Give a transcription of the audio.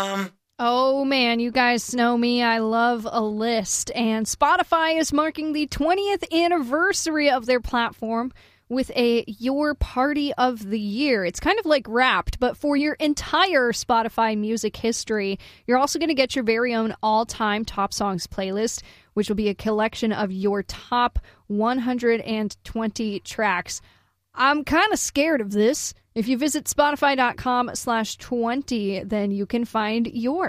Oh man, you guys know me. I love a list. And Spotify is marking the 20th anniversary of their platform with a Your Party of the Year. It's kind of like Wrapped, but for your entire Spotify music history. You're also going to get your very own all-time top songs playlist, which will be a collection of your top 120 tracks. I'm kind of scared of this. If you visit Spotify.com/20, then you can find yours.